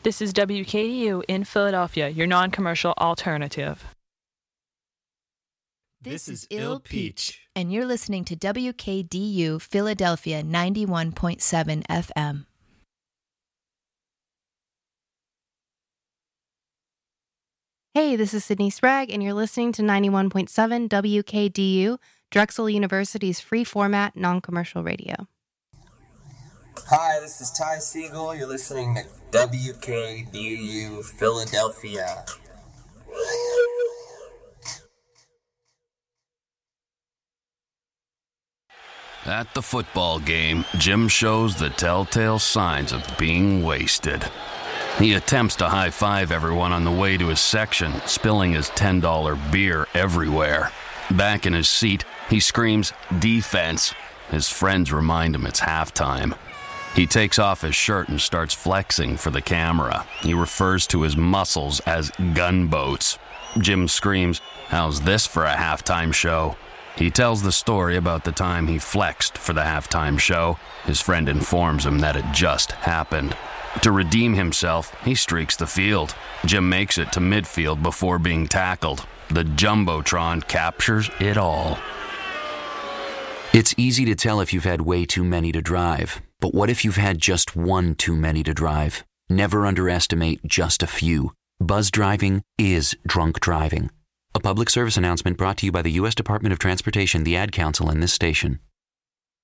This is WKDU in Philadelphia, your non-commercial alternative. This is Il Peach, and you're listening to WKDU Philadelphia 91.7 FM. Hey, this is Sydney Sprague, and you're listening to 91.7 WKDU, Drexel University's free format, non-commercial radio. Hi, this is Ty Siegel. You're listening to WKDU Philadelphia. At the football game, Jim shows the telltale signs of being wasted. He attempts to high-five everyone on the way to his section, spilling his $10 beer everywhere. Back in his seat, he screams, "Defense!" His friends remind him it's halftime. He takes off his shirt and starts flexing for the camera. He refers to his muscles as gunboats. Jim screams, "How's this for a halftime show?" He tells the story about the time he flexed for the halftime show. His friend informs him that it just happened. To redeem himself, he streaks the field. Jim makes it to midfield before being tackled. The Jumbotron captures it all. It's easy to tell if you've had way too many to drive. But what if you've had just one too many to drive? Never underestimate just a few. Buzz driving is drunk driving. A public service announcement brought to you by the U.S. Department of Transportation, the Ad Council, and this station.